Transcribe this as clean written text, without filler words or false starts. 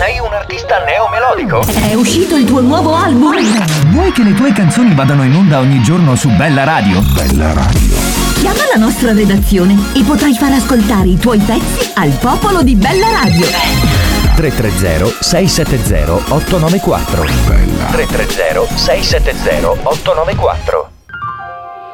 Sei un artista neomelodico? È uscito il tuo nuovo album? Vuoi che le tue canzoni vadano in onda ogni giorno su Bella Radio? Bella Radio. Chiama la nostra redazione e potrai far ascoltare i tuoi pezzi al popolo di Bella Radio. 330-670-894. 330-670-894.